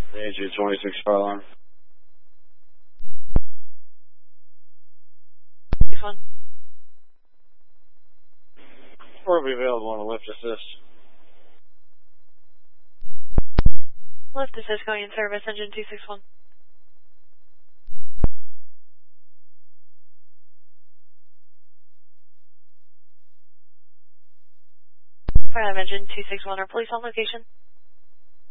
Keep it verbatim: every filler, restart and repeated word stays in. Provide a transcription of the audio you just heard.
A G twenty-six fire alarm. One. Or be available on a lift assist. Lift assist going in service, engine two six one. Fire engine two six one, are police on location?